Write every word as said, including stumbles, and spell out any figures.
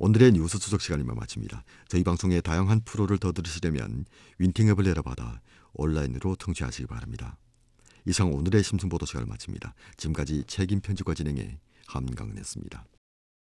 오늘의 뉴스 추적 시간이면 마칩니다. 저희 방송의 다양한 프로를 더 들으시려면 윈팅앱을 내려받아 온라인으로 청취하시기 바랍니다. 이상 오늘의 심층보도 시간을 마칩니다. 지금까지 책임 편집과 진행의 함강은했습니다.